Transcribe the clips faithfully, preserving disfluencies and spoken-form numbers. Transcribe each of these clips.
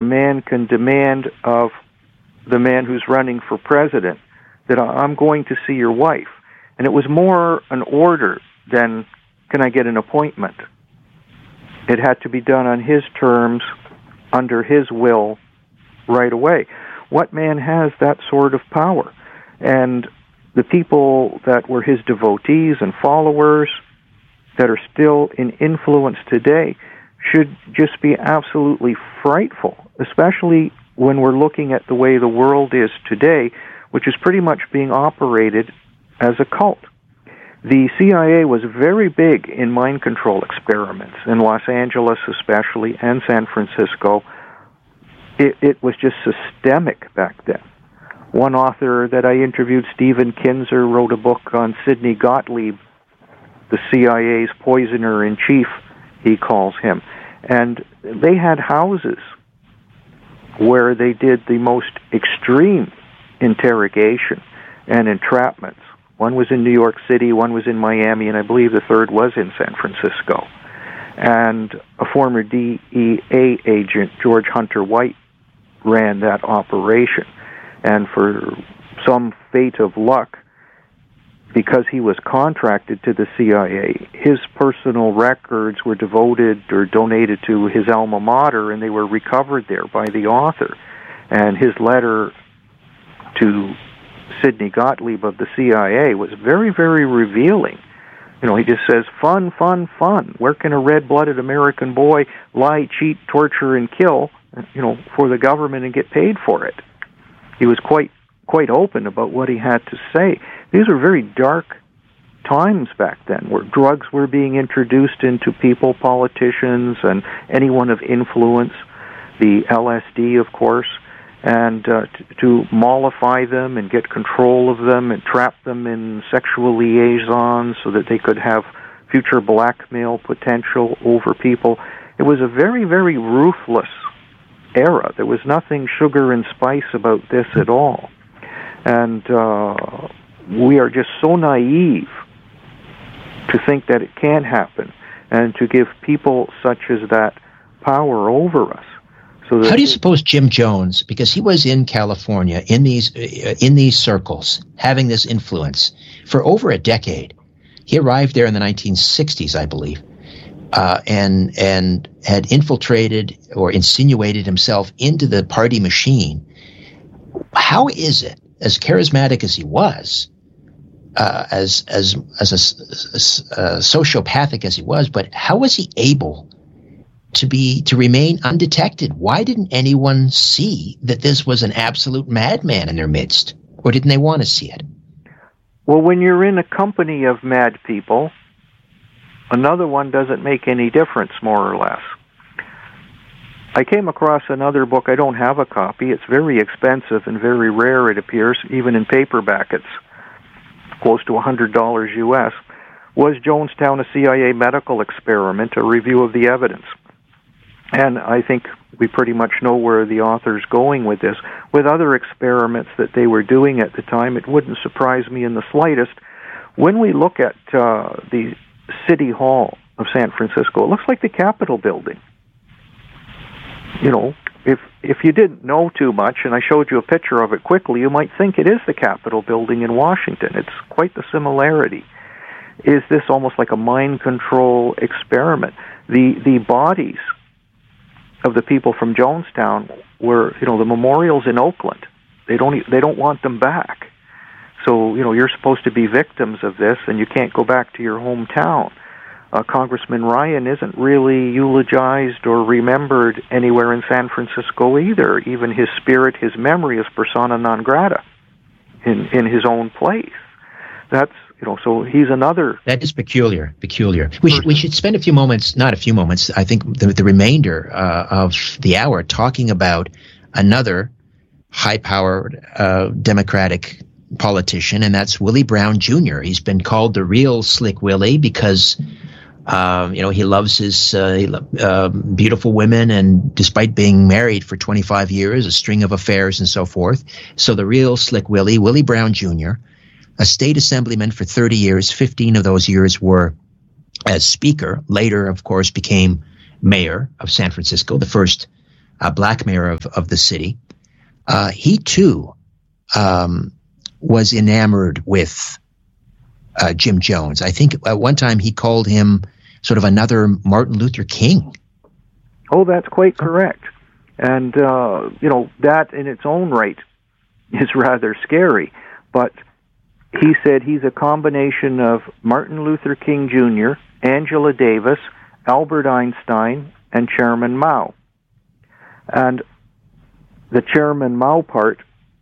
man can demand of the man who's running for president that I'm going to see your wife. And it was more an order than, can I get an appointment? It had to be done on his terms, under his will, right away. What man has that sort of power? And the people that were his devotees and followers that are still in influence today should just be absolutely frightful, especially when we're looking at the way the world is today, which is pretty much being operated as a cult. The C I A was very big in mind control experiments, in Los Angeles especially, and San Francisco. It, it was just systemic back then. One author that I interviewed, Stephen Kinzer, wrote a book on Sidney Gottlieb, the C I A's poisoner-in-chief, he calls him. And they had houses where they did the most extreme interrogation and entrapments. One was in New York City, one was in Miami, and I believe the third was in San Francisco. And a former D E A agent, George Hunter White, ran that operation. And for some fate of luck, because he was contracted to the C I A, his personal records were devoted or donated to his alma mater, and they were recovered there by the author. And his letter to Sidney Gottlieb of the C I A was very, very revealing. You know, he just says, fun, fun, fun. Where can a red-blooded American boy lie, cheat, torture, and kill, you know, for the government and get paid for it? He was quite quite open about what he had to say. These were very dark times back then, where drugs were being introduced into people, politicians, and anyone of influence, the L S D, of course, and uh, t- to mollify them and get control of them and trap them in sexual liaisons so that they could have future blackmail potential over people. It was a very, very ruthless era. There was nothing sugar and spice about this at all. And uh, we are just so naive to think that it can happen and to give people such as that power over us. So that how do you suppose Jim Jones, because he was in California in these uh, in these circles, having this influence for over a decade? He arrived there in the nineteen sixties, I believe, uh, and and had infiltrated or insinuated himself into the party machine. How is it, as charismatic as he was, uh, as as as a, a, a sociopathic as he was, but how was he able to be to remain undetected? Why didn't anyone see that this was an absolute madman in their midst, or didn't they want to see it? Well, when you're in a company of mad people, another one doesn't make any difference, more or less. I came across another book. I don't have a copy. It's very expensive and very rare, it appears, even in paperback. It's close to one hundred dollars U S. Was Jonestown a C I A medical experiment, a review of the evidence? And I think we pretty much know where the author's going with this. With other experiments that they were doing at the time, it wouldn't surprise me in the slightest. When we look at uh, the City Hall of San Francisco, it looks like the Capitol building. You know, if if you didn't know too much, and I showed you a picture of it quickly, you might think it is the Capitol building in Washington. It's quite the similarity. Is this almost like a mind control experiment? The the bodies of the people from Jonestown were, you know, the memorials in Oakland. They don't they don't want them back. So, you know, you're supposed to be victims of this, and you can't go back to your hometown. Uh, Congressman Ryan isn't really eulogized or remembered anywhere in San Francisco either. Even his spirit, his memory is persona non grata in, in his own place. That's, you know, so he's another. That is peculiar, peculiar. We should, we should spend a few moments, not a few moments, I think the, the remainder uh, of the hour talking about another high-powered uh, Democratic politician, and that's Willie Brown Junior He's been called the real Slick Willie because, um, you know, he loves his uh, he lo- uh, beautiful women, and despite being married for twenty-five years, a string of affairs and so forth. So the real Slick Willie, Willie Brown Junior, a state assemblyman for thirty years, fifteen of those years were as speaker, later, of course, became mayor of San Francisco, the first uh, black mayor of, of the city, uh, he too um, was enamored with uh, Jim Jones. I think at one time he called him sort of another Martin Luther King. Oh, that's quite correct. And, uh, you know, that in its own right is rather scary. But he said he's a combination of Martin Luther King Junior, Angela Davis, Albert Einstein, and Chairman Mao. And the Chairman Mao part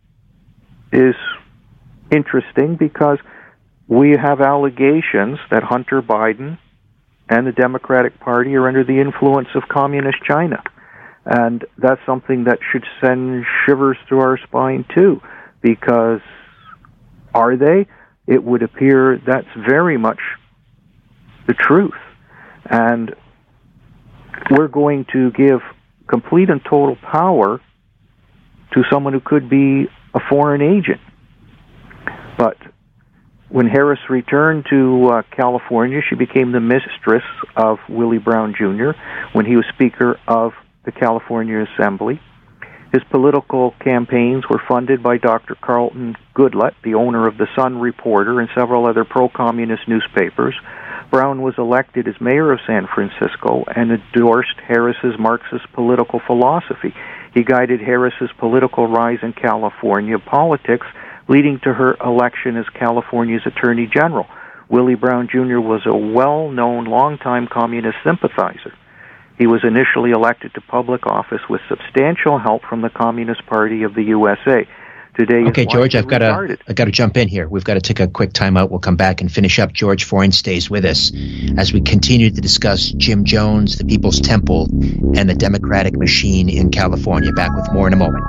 is interesting because we have allegations that Hunter Biden and the Democratic Party are under the influence of Communist China. And that's something that should send shivers through our spine, too, because are they? It would appear that's very much the truth. And we're going to give complete and total power to someone who could be a foreign agent. But when Harris returned to uh, California, she became the mistress of Willie Brown Junior when he was Speaker of the California Assembly. His political campaigns were funded by Doctor Carlton Goodlett, the owner of the Sun Reporter and several other pro-communist newspapers. Brown was elected as mayor of San Francisco and endorsed Harris's Marxist political philosophy. He guided Harris's political rise in California politics, leading to her election as California's Attorney General. Willie Brown Junior was a well-known, long-time communist sympathizer. He was initially elected to public office with substantial help from the Communist Party of the U S A. Today, okay, George, I've got to I've got to jump in here. We've got to take a quick time out. We'll come back and finish up. George Foran stays with us as we continue to discuss Jim Jones, the People's Temple, and the Democratic machine in California. Back with more in a moment.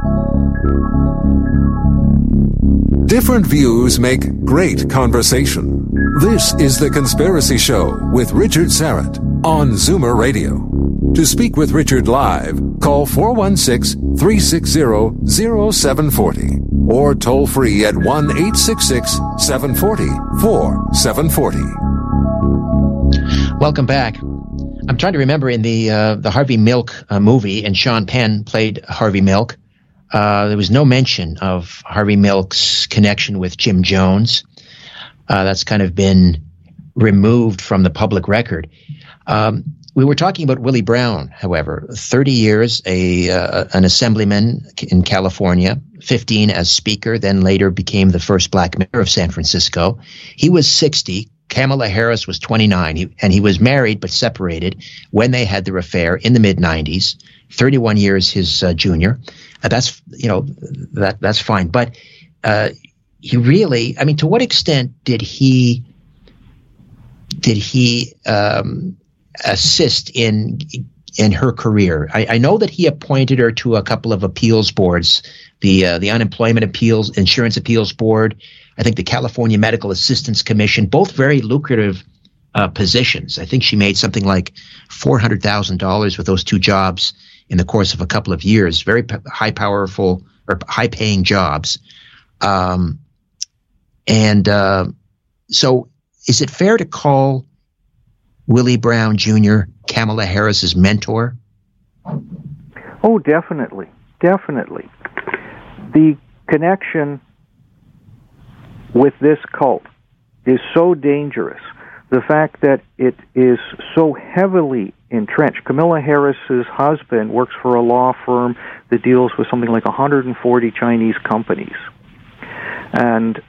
Different views make great conversation. This is The Conspiracy Show with Richard Syrett on Zoomer Radio. To speak with Richard live, call four one six, three six zero, zero seven four zero or toll free at one eight six six, seven four zero, four seven four zero. Welcome back. I'm trying to remember in the uh, the Harvey Milk uh, movie, and Sean Penn played Harvey Milk. Uh, there was no mention of Harvey Milk's connection with Jim Jones. Uh, that's kind of been removed from the public record. Um, we were talking about Willie Brown, however, thirty years, a uh, an assemblyman in California, fifteen as speaker, then later became the first black mayor of San Francisco. He was sixty. Kamala Harris was twenty-nine, he, and he was married but separated when they had their affair in the mid nineties, thirty-one years his uh, junior. Uh, that's, you know, that that's fine. But uh, he really, I mean, to what extent did he did he um, assist in in her career? I, I know that he appointed her to a couple of appeals boards, the uh, the Unemployment Appeals, Insurance Appeals Board, I think the California Medical Assistance Commission, both very lucrative uh, positions. I think she made something like four hundred thousand dollars with those two jobs in the course of a couple of years, very p- high powerful or high paying jobs. Um, and uh, so is it fair to call Willie Brown Junior Kamala Harris's mentor? Oh, definitely. Definitely. The connection with this cult is so dangerous. The fact that it is so heavily entrenched. Kamala Harris's husband works for a law firm that deals with something like one hundred forty Chinese companies. And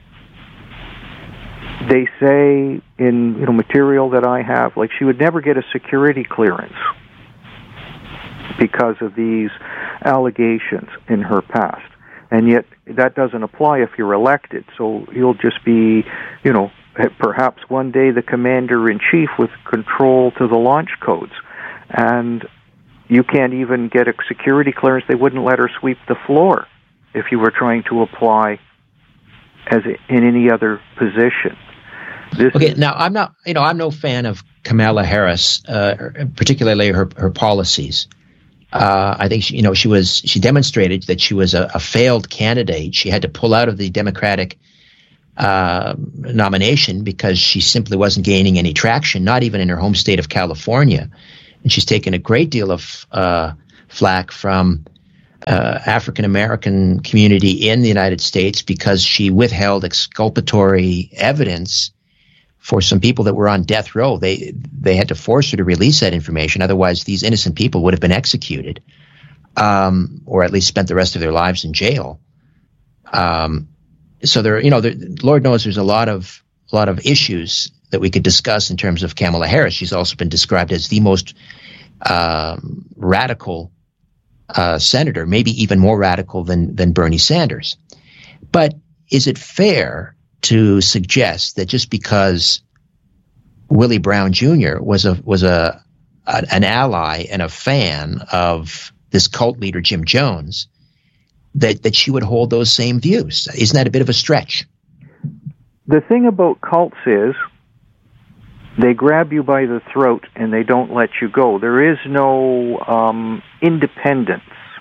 they say in, you know, material that I have, like, she would never get a security clearance because of these allegations in her past. And yet that doesn't apply if you're elected. So you'll just be, you know, perhaps one day the commander-in-chief with control to the launch codes. And you can't even get a security clearance. They wouldn't let her sweep the floor if you were trying to apply as in any other position. This okay, is, now I'm not, you know, I'm no fan of Kamala Harris, uh, particularly her her policies. Uh, I think she, you know, she was she demonstrated that she was a, a failed candidate. She had to pull out of the Democratic uh, nomination because she simply wasn't gaining any traction, not even in her home state of California. And she's taken a great deal of uh, flack from uh, African American community in the United States because she withheld exculpatory evidence for some people that were on death row. They they had to force her to release that information. Otherwise, these innocent people would have been executed, um, or at least spent the rest of their lives in jail. Um, so there, you know, there, Lord knows there's a lot of a lot of issues that we could discuss in terms of Kamala Harris. She's also been described as the most um, radical uh, senator, maybe even more radical than than Bernie Sanders. But is it fair to suggest that just because Willie Brown Junior was a was a, a an ally and a fan of this cult leader Jim Jones, that that she would hold those same views? Isn't that a bit of a stretch? The thing about cults is they grab you by the throat and they don't let you go. There is no um, independence,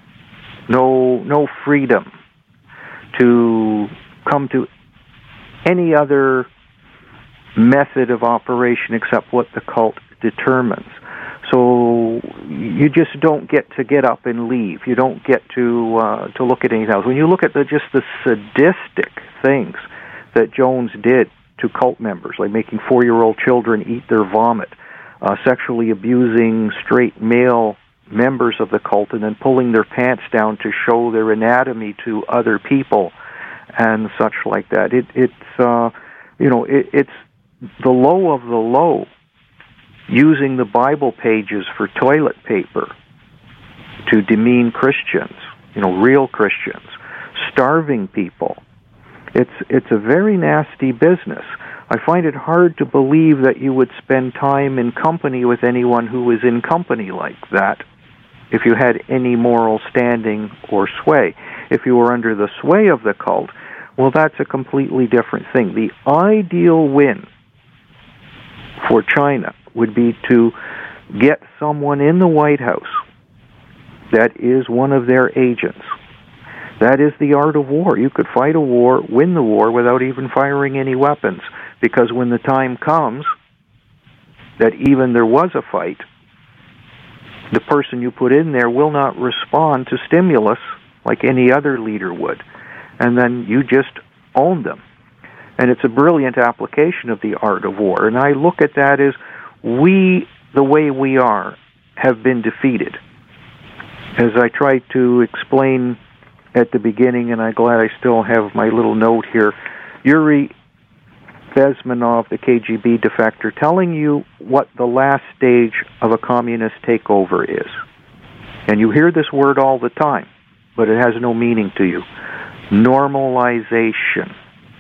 no no freedom to come to any other method of operation except what the cult determines. So you just don't get to get up and leave. You don't get to uh, to look at anything else. When you look at the, just the sadistic things that Jones did to cult members, like making four-year-old children eat their vomit, uh, sexually abusing straight male members of the cult, and then pulling their pants down to show their anatomy to other people, and such like that. It, it's, uh, you know, it, it's the low of the low, using the Bible pages for toilet paper to demean Christians, you know, real Christians, starving people. It's it's a very nasty business. I find it hard to believe that you would spend time in company with anyone who was in company like that if you had any moral standing or sway. If you were under the sway of the cult, well, that's a completely different thing. The ideal win for China would be to get someone in the White House that is one of their agents. That is the art of war. You could fight a war, win the war, without even firing any weapons, because when the time comes that even there was a fight, the person you put in there will not respond to stimulus like any other leader would. And then you just own them. And it's a brilliant application of the art of war. And I look at that as we, the way we are, have been defeated. As I tried to explain at the beginning, and I'm glad I still have my little note here, Yuri Bezmenov, the K G B defector, telling you what the last stage of a communist takeover is. And you hear this word all the time, but it has no meaning to you. Normalization.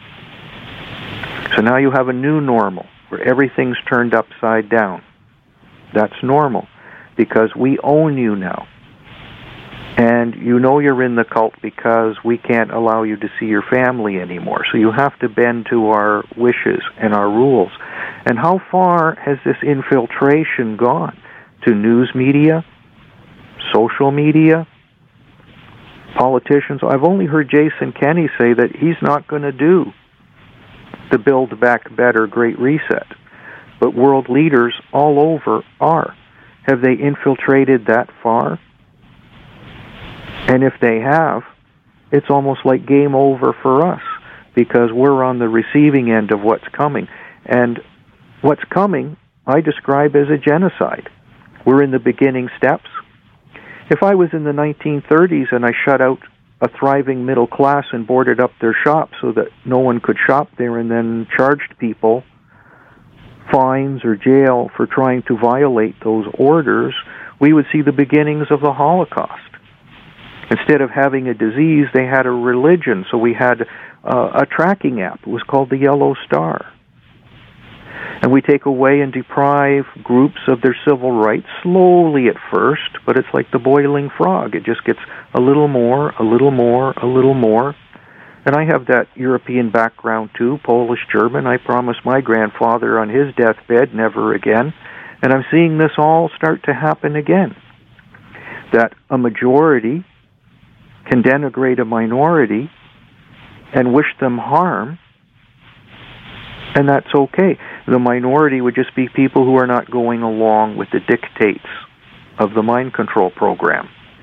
So now you have a new normal where everything's turned upside down. That's normal because we own you now. And you know you're in the cult because we can't allow you to see your family anymore. So you have to bend to our wishes and our rules. And how far has this infiltration gone? To news media, social media, politicians? I've only heard Jason Kenney say that he's not going to do the Build Back Better Great Reset. But world leaders all over are. Have they infiltrated that far? And if they have, it's almost like game over for us because we're on the receiving end of what's coming. And what's coming, I describe as a genocide. We're in the beginning steps. If I was in the nineteen thirties and I shut out a thriving middle class and boarded up their shops so that no one could shop there and then charged people fines or jail for trying to violate those orders, we would see the beginnings of the Holocaust. Instead of having a disease, they had a religion. So we had uh, a tracking app. It was called the Yellow Star. And we take away and deprive groups of their civil rights slowly at first, but it's like the boiling frog. It just gets a little more, a little more, a little more. And I have that European background too, Polish, German. I promised my grandfather on his deathbed, never again. And I'm seeing this all start to happen again. That a majority can denigrate a minority and wish them harm, and that's okay. The minority would just be people who are not going along with the dictates of the mind control program.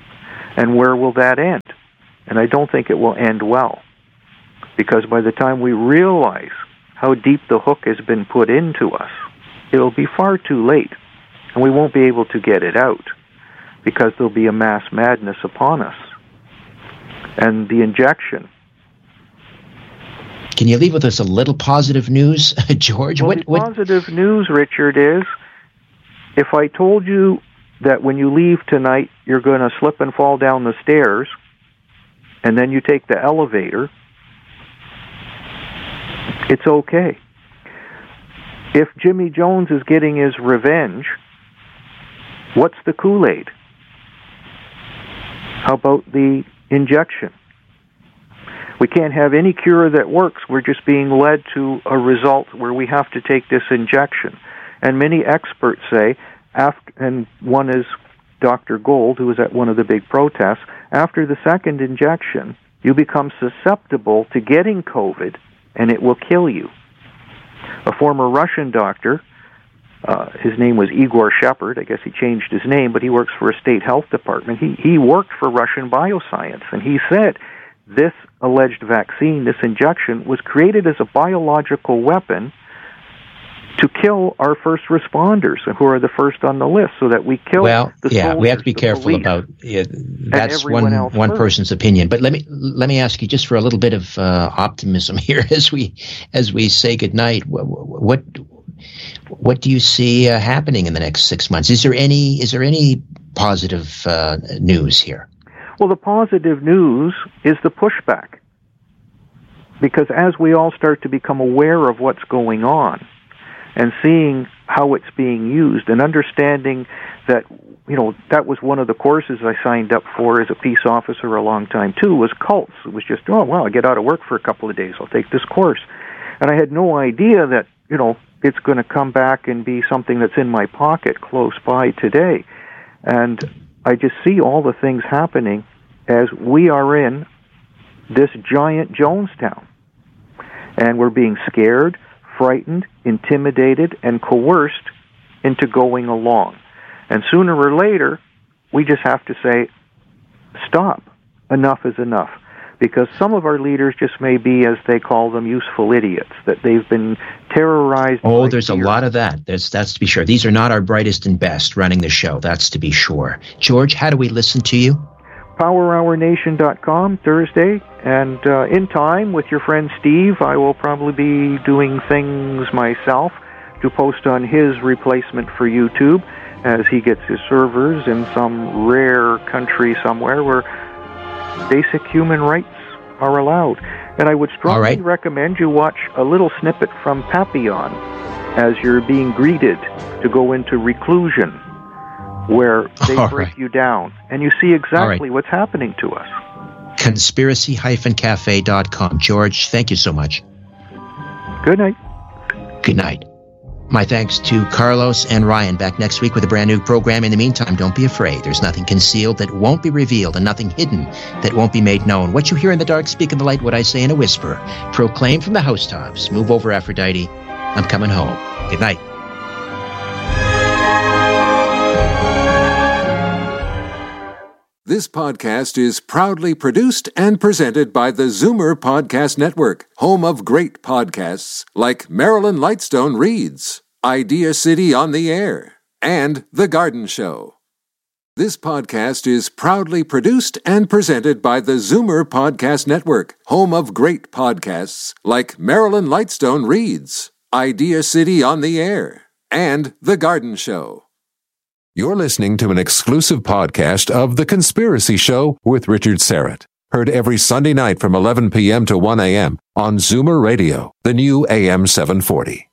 And where will that end? And I don't think it will end well. Because by the time we realize how deep the hook has been put into us, it'll be far too late. And we won't be able to get it out because there'll be a mass madness upon us. And the injection. Can you leave with us a little positive news, George? Well, what, the what... positive news, Richard, is if I told you that when you leave tonight, you're going to slip and fall down the stairs, and then you take the elevator, it's okay. If Jimmy Jones is getting his revenge, what's the Kool-Aid? How about the injection? We can't have any cure that works. We're just being led to a result where we have to take this injection. And many experts say, after, and one is Doctor Gold, who was at one of the big protests, after the second injection, you become susceptible to getting COVID, and it will kill you. A former Russian doctor, uh, his name was Igor Shepard, I guess he changed his name, but he works for a state health department. He, he worked for Russian Bioscience, and he said this alleged vaccine, this injection, was created as a biological weapon to kill our first responders, who are the first on the list, so that we kill well, the yeah, soldiers, we have to be careful police, about uh, that's one one first. person's opinion. But let me let me ask you just for a little bit of uh, optimism here as we as we say goodnight. What what, what do you see uh, happening in the next six months? Is there any is there any positive uh, news here? Well, the positive news is the pushback, because as we all start to become aware of what's going on, and seeing how it's being used, and understanding that, you know, that was one of the courses I signed up for as a peace officer a long time, too, was cults. It was just, oh, well, I get out of work for a couple of days, I'll take this course. And I had no idea that, you know, it's going to come back and be something that's in my pocket close by today. And I just see all the things happening as we are in this giant Jonestown. And we're being scared, frightened, intimidated, and coerced into going along. And sooner or later, we just have to say, stop. Enough is enough. Because some of our leaders just may be, as they call them, useful idiots, that they've been terrorized. Oh, there's fear. A lot of that. That's, that's to be sure. These are not our brightest and best running the show. That's to be sure. George, how do we listen to you? power hour nation dot com, Thursday. And uh, in time, with your friend Steve, I will probably be doing things myself to post on his replacement for YouTube as he gets his servers in some rare country somewhere where basic human rights are allowed. And I would strongly right. recommend you watch a little snippet from Papillon as you're being greeted to go into reclusion, where they All break right. you down, and you see exactly right. what's happening to us. conspiracy dash cafe dot com. George, thank you so much. Good night. Good night. My thanks to Carlos and Ryan. Back next week with a brand new program. In the meantime, don't be afraid. There's nothing concealed that won't be revealed, and nothing hidden that won't be made known. What you hear in the dark, speak in the light. What I say in a whisper, proclaim from the housetops. Move over, Aphrodite. I'm coming home. Good night. This podcast is proudly produced and presented by the Zoomer Podcast Network, home of great podcasts like Marilyn Lightstone Reads, Idea City on the Air, and The Garden Show. This podcast is proudly produced and presented by the Zoomer Podcast Network, home of great podcasts like Marilyn Lightstone Reads, Idea City on the Air, and The Garden Show. You're listening to an exclusive podcast of The Conspiracy Show with Richard Syrett. Heard every Sunday night from eleven p.m. to one a.m. on Zoomer Radio, the new A M seven forty.